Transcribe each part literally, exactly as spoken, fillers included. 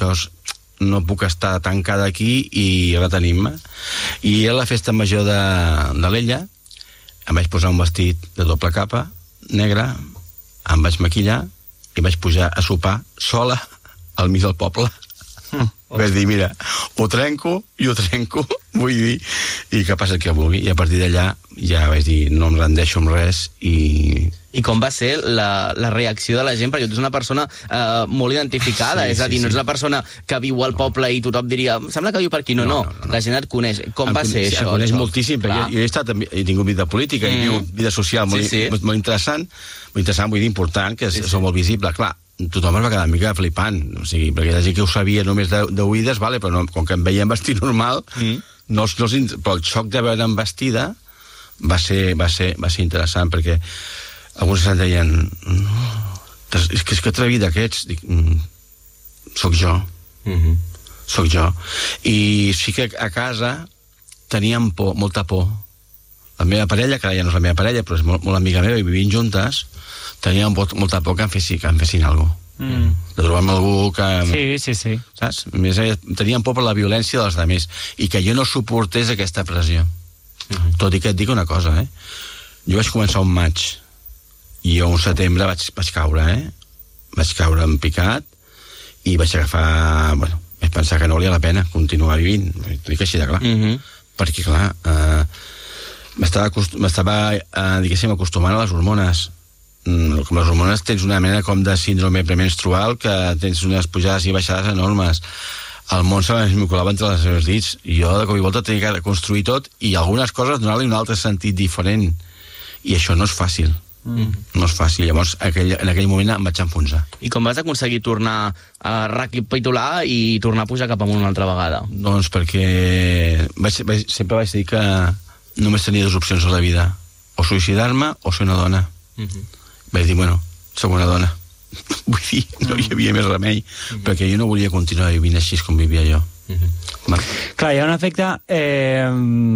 això és, no puc estar tancada aquí i retenir-me. I a la festa major de, de l'Ella em vaig posar un vestit de doble capa, negre, em vaig maquillar i vaig pujar a sopar sola al mig del poble. Mm. Vaig dir, mira, ho trenco i ho trenco, vull dir, i que passa el que vulgui. I a partir d'allà ja vaig dir, no em rendeixo amb res i... I com va ser la, la reacció de la gent? Perquè tu ets una persona eh, molt identificada, sí, és a dir, sí, no ets sí. la persona que viu al poble i tothom diria, sembla que viu per aquí. No, no, no, no, no. La gent et coneix. Com em va ser això? Em coneix això? Moltíssim, perquè jo he, estat, he tingut vida política, mm. he tingut vida social molt, sí, sí. molt interessant, molt interessant, vull dir, important, que sí, sí. som molt visible, clar. Tothom es va quedar una mica flipant, o sigui, perquè la gent que ho sabia només d'oïdes, vale, però no, com que em veiem vestit normal, mm. no, no, però el xoc de veure'm vestida va ser, va ser, va ser interessant, perquè alguns se'n deien, no, és que és que atrevit d'aquests, dic, mm, soc jo, mm-hmm. soc jo. I sí que a casa teníem por, molta por. La meva parella, que ara ja no és la meva parella, però és molt, molt amiga meva i vivim juntes, teníem molta por que em fessin, que em fessin alguna cosa. Mm. De trobar-me algú que... Sí, sí, sí. Saps? Més, teníem por per la violència dels altres i que jo no suportés aquesta pressió. Mm-hmm. Tot i que et dic una cosa, eh? Jo vaig començar un maig i jo un setembre vaig, vaig caure, eh? Vaig caure en picat i vaig agafar... Bueno, vaig pensar que no valia la pena continuar vivint. T'ho dic així de clar. Mm-hmm. Perquè, clar, eh, m'estava, m'estava eh, diguéssim, acostumant a les hormones. Com les hormones tens una mena com de síndrome premenstrual que tens unes pujades i baixades enormes. El món se m'esmicolava entre els meus dits i jo de cop i volta tenia que construir tot i algunes coses donar-li un altre sentit diferent i això no és fàcil. Mm. No és fàcil, llavors aquell, en aquell moment em vaig enfonsar. I com vas aconseguir tornar a recapitular i tornar a pujar cap amunt una altra vegada? Doncs perquè vaig, vaig, sempre vaig dir que només tenia dues opcions a la vida, o suïcidar-me o ser una dona. Mm-hmm. Vaig dir, bueno, soc una dona. Vull dir, no hi havia més remei, mm-hmm. perquè jo no volia continuar vivint així com vivia jo. Mm-hmm. Clar, hi ha un efecte... Eh,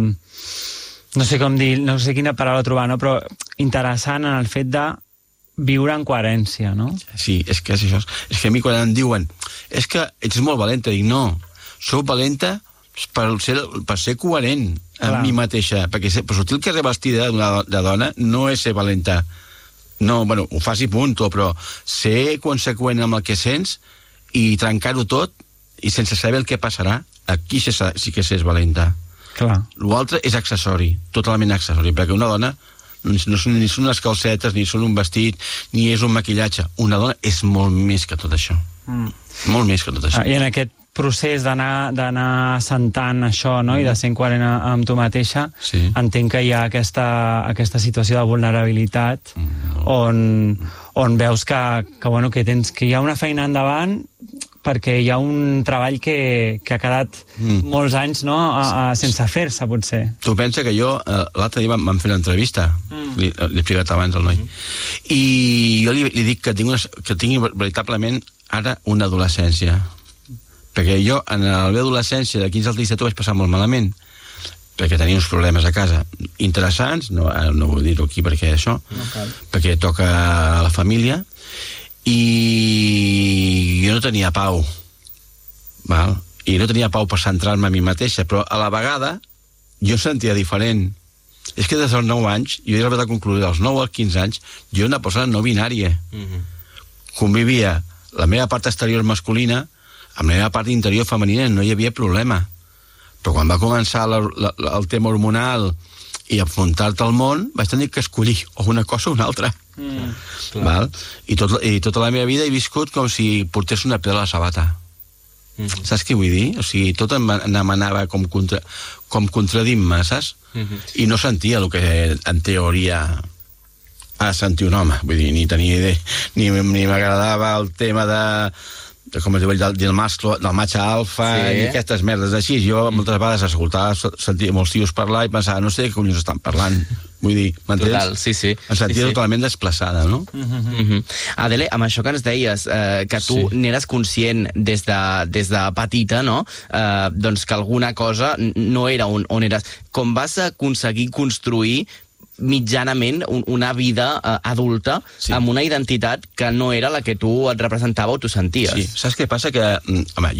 no sé com dir, no sé quina paraula trobar, no? Però interessant en el fet de viure en coherència, no? Sí, és que és això. És que a mi quan em diuen és que ets molt valenta, dic, no, sóc valenta per ser, per ser coherent amb Clar. mi mateixa, perquè ser, per sortir el carrer vestida de dona no és ser valenta. No, bueno, ho fas i punto, però ser conseqüent amb el que sents i trencar-ho tot i sense saber el que passarà, aquí sí, sí que s'és valenta. Clar. L'altre és accessori, totalment accessori, perquè una dona no són, ni són unes calcetes, ni són un vestit, ni és un maquillatge. Una dona és molt més que tot això. Mm. Molt més que tot això. Ah, I en aquest procés d'anar d'anar assentant això, no? Mm. I de ser coherent amb tu mateixa, sí. entenc que hi ha aquesta, aquesta situació de vulnerabilitat mm. on, on veus que, que, bueno, que, tens, que hi ha una feina endavant perquè hi ha un treball que, que ha quedat mm. molts anys, no? a, a, sense fer-se, potser. Tu pensa que jo, eh, l'altre dia vam fer una entrevista, mm. li, li he explicat abans al noi, mm. i jo li, li dic que tinc, una, que tinc veritablement ara una adolescència. Perquè jo, en la meva adolescència, de quinze als disset, ho vaig passar molt malament, perquè tenia uns problemes a casa interessants, no, no vull dir-ho aquí perquè això, okay. perquè toca a la família, i jo no tenia pau, val? I no tenia pau per centrar-me a mi mateixa, però a la vegada jo sentia diferent. És que des dels nou anys, jo he arribat a concluir dels nou als quinze anys, jo era una persona no binària. Mm-hmm. Convivia la meva part exterior masculina amb la meva part interior femenina, no hi havia problema. Però quan va començar la, la, el tema hormonal i enfrontar-te al món, vaig tenir que escollir o una cosa o una altra. Mm, val? I, tot, I tota la meva vida he viscut com si portés una pedra a la sabata. Mm-hmm. Saps què vull dir? O sigui, tot em, em anava com, contra, com contradint-me, saps? Mm-hmm. I no sentia el que en teoria ha de sentir un home. Vull dir, ni tenia idea, ni, ni m'agradava el tema de... de com es diu, del, del, mascle, del matxe alfa, sí. i aquestes merdes així. Jo moltes vegades escoltava, sentia molts tios parlar i pensava, no sé què collons estan parlant. Vull dir, m'entens? Total, sí, sí. Em sentia sí, sí. totalment desplaçada, no? Mm-hmm. Mm-hmm. Adele, amb això que ens deies, eh, que tu sí. n'eres conscient des de, des de petita, no? Eh, doncs que alguna cosa no era on, on eres. Com vas aconseguir construir mitjanament una vida uh, adulta sí. amb una identitat que no era la que tu et representava o tu senties. Sí, saps què passa? Que, home,